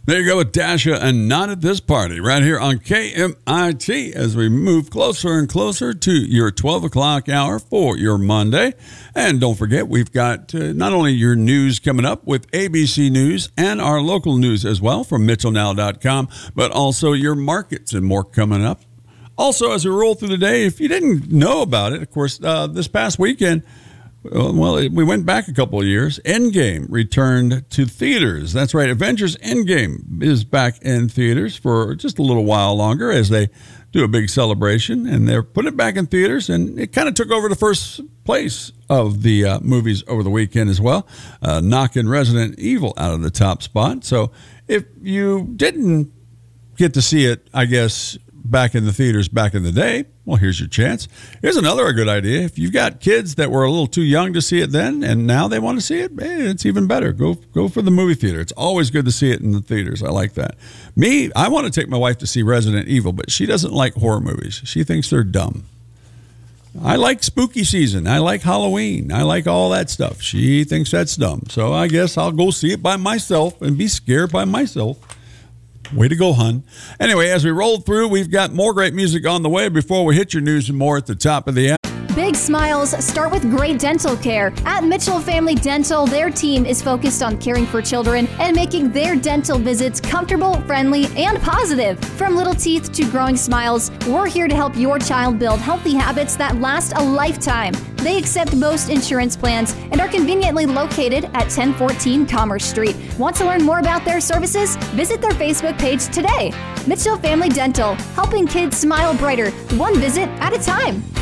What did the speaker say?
There you go with Dasha and Not at This Party right here on KMIT as we move closer and closer to your 12 o'clock hour for your Monday. And don't forget, we've got not only your news coming up with ABC News and our local news as well from MitchellNow.com, but also your markets and more coming up. Also, as we roll through the day, if you didn't know about it, of course, this past weekend, well, we went back a couple of years. Endgame returned to theaters. That's right. Avengers Endgame is back in theaters for just a little while longer as they do a big celebration. And they're putting it back in theaters. And it kind of took over the first place of the movies over the weekend as well, knocking Resident Evil out of the top spot. So if you didn't get to see it, I guess, back in the theaters back in the day, well, here's your chance. Here's another good idea. If you've got kids that were a little too young to see it then and now they want to see it, hey, it's even better. Go for the movie theater. It's always good to see it in the theaters. I like that. I want to take my wife to see Resident Evil, but she doesn't like horror movies. She thinks they're dumb. I like spooky season. I like Halloween. I like all that stuff. She thinks that's dumb. So I guess I'll go see it by myself and be scared by myself. Way to go, hun. Anyway, as we roll through, we've got more great music on the way before we hit your news and more at the top of the hour. Big smiles start with great dental care. At Mitchell Family Dental, their team is focused on caring for children and making their dental visits comfortable, friendly, and positive. From little teeth to growing smiles, we're here to help your child build healthy habits that last a lifetime. They accept most insurance plans and are conveniently located at 1014 Commerce Street. Want to learn more about their services? Visit their Facebook page today. Mitchell Family Dental, helping kids smile brighter, one visit at a time.